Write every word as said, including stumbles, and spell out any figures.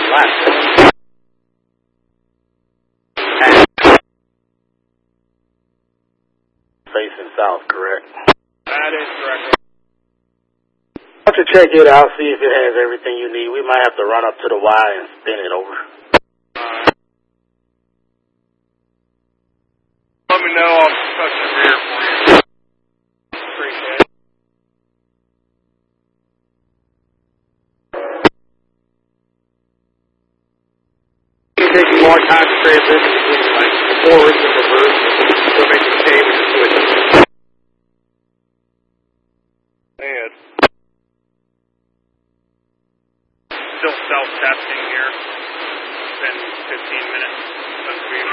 left. Facing south, correct? That is correct. Why don't you check it out, see if it has everything you need. We might have to run up to the Y and spin it over. Uh, let me know. I'll touch the rear for you. Appreciate it. It takes more time to transition between like forward and reverse. So make a change and switch. And still self-testing here. It's been fifteen minutes since we